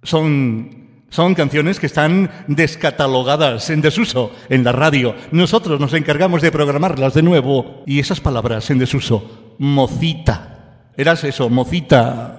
Son canciones que están descatalogadas, en desuso, en la radio. Nosotros nos encargamos de programarlas de nuevo. Y esas palabras en desuso. Mocita. Eras eso, mocita.